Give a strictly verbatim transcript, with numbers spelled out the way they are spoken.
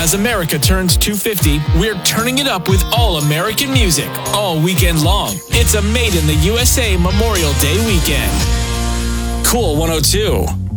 As America turns two fifty, we're turning it up with all American music all weekend long. It's a Made in the U S A Memorial Day weekend. Cool one oh two.